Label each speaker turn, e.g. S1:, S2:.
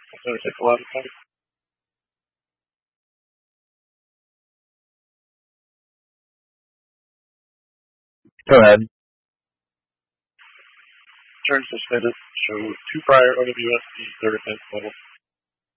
S1: It's going to take a lot of time.
S2: Go ahead.
S1: Turns suspended. Show 2 prior OWSP 3rd offense level.